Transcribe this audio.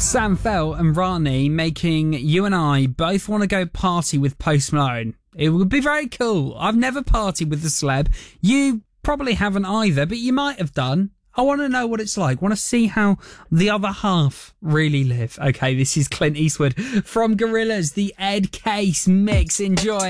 Sam Felt and Rani making you and I both want to go party with Post Malone. It would be very cool. I've never partied with a celeb. You probably haven't either, but you might have done. I want to know what it's like. I want to see how the other half really live. Okay, this is Clint Eastwood from Gorillaz, the Ed Case mix. Enjoy.